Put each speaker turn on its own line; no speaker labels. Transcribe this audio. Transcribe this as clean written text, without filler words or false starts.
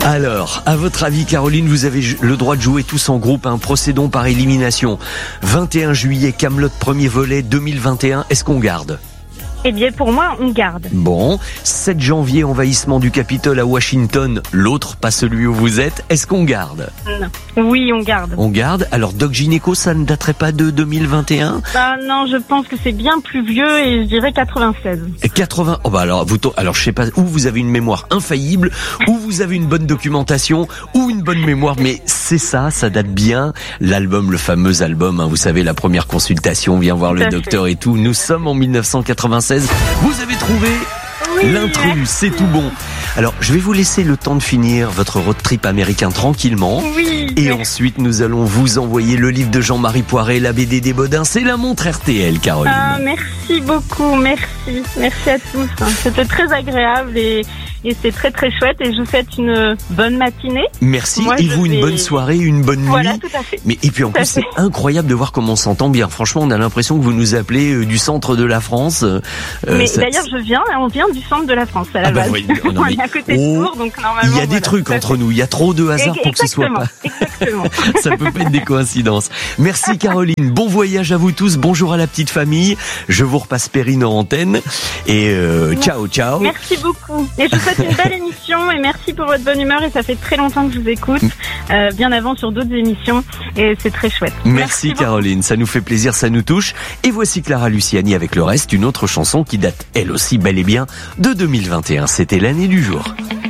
Alors, à votre avis, Caroline, vous avez le droit de jouer tous en groupe, procédons par élimination. 21 juillet, Kaamelott, premier volet, 2021, est-ce qu'on garde ?
Eh bien, pour moi, on garde.
Bon, 7 janvier, envahissement du Capitole à Washington, l'autre, pas celui où vous êtes, est-ce qu'on garde ?
Non. Oui, on garde.
On garde. Alors, Doc Gynéco, ça ne daterait pas de 2021 ?
Non, je pense que c'est bien plus vieux et je dirais 96.
80. Oh bah alors, je sais pas, où vous avez une mémoire infaillible, ou vous avez une bonne documentation, ou une bonne mémoire, mais c'est ça date bien. L'album, le fameux album, vous savez, la première consultation, viens voir le docteur et tout. Nous sommes en 1996. Vous avez trouvé l'intrus, c'est tout bon. Alors, je vais vous laisser le temps de finir votre road trip américain tranquillement.
Oui.
Et ensuite, nous allons vous envoyer le livre de Jean-Marie Poiret, la BD des Bodins. C'est la montre RTL, Caroline.
Merci beaucoup, merci. Merci à tous. C'était très agréable et c'est très très chouette et je vous souhaite une bonne matinée.
Merci. Moi, et vous, une bonne soirée, une bonne nuit.
Voilà, tout à fait.
Et puis en plus, c'est incroyable de voir comment on s'entend bien. Franchement, on a l'impression que vous nous appelez du centre de la France.
Mais d'ailleurs, on vient du centre de la France à la base.
Oui,
on est à côté de Tours, donc normalement.
Il y a des trucs entre nous. Il y a trop de hasard pour que ce soit pas.
Exactement.
Ça peut pas être des coïncidences. Merci Caroline. Bon voyage à vous tous. Bonjour à la petite famille. Je vous repasse Perrine en antenne. Et ciao.
Merci beaucoup. Et je vous souhaite une belle émission et merci pour votre bonne humeur et ça fait très longtemps que je vous écoute, bien avant sur d'autres émissions et c'est très chouette.
Merci Caroline, ça nous fait plaisir, ça nous touche. Et voici Clara Luciani avec le reste, une autre chanson qui date elle aussi bel et bien de 2021. C'était l'année du jour.